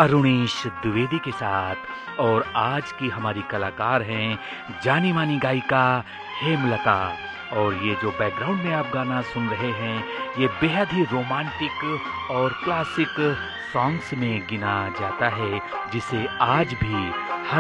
अरुणेश द्विवेदी के साथ। और आज की हमारी कलाकार हैं जानी मानी गायिका हेमलता। और ये जो बैकग्राउंड में आप गाना सुन रहे हैं ये बेहद ही रोमांटिक और क्लासिक सॉन्ग्स में गिना जाता है, जिसे आज भी